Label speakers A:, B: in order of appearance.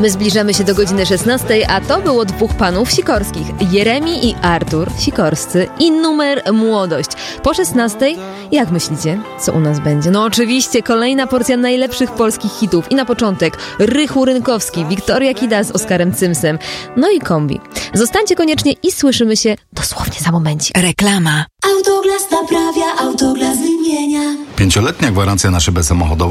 A: My zbliżamy się do godziny 16, a to było dwóch panów sikorskich. Jeremi i Artur Sikorscy i numer Młodość. Po 16, jak myślicie, co u nas będzie? No oczywiście kolejna porcja najlepszych polskich hitów. I na początek Rychu Rynkowski, Wiktoria Kida z Oskarem Cymsem. No i kombi. Zostańcie koniecznie i słyszymy się dosłownie za momencik.
B: Reklama.
C: Autoglas naprawia, Autoglas wymienia.
D: 5-letnia gwarancja na szybę samochodową